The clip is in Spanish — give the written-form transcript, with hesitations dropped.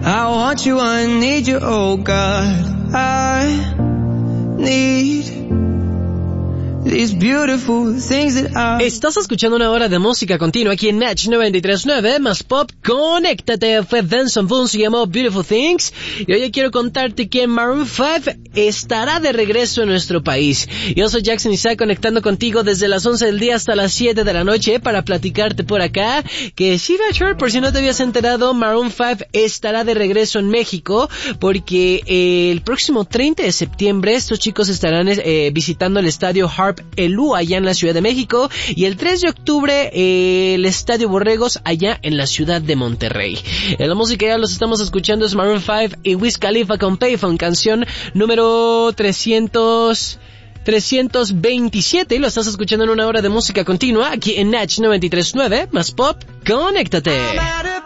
I want you, I need you, oh God. I need these beautiful things that I... Estás escuchando una hora de música continua aquí en Match 93.9, más pop. Conéctate, fue Benson Boone, se llamó Beautiful Things. Y hoy quiero contarte que Maroon 5 estará de regreso en nuestro país. Yo soy Jackson Isaac, conectando contigo desde las 11 del día hasta las 7 de la noche para platicarte por acá que sí, Bachelor, por si no te habías enterado, Maroon 5 estará de regreso en México porque el próximo 30 de septiembre estos chicos estarán visitando el estadio Harp Elú allá en la Ciudad de México, y el 3 de octubre el Estadio Borregos allá en la ciudad de Monterrey. En la música ya los estamos escuchando, es Maroon 5 y Wiz Khalifa con Payphone, canción número 327, y lo estás escuchando en una hora de música continua aquí en Natch 93.9, más pop. Conéctate.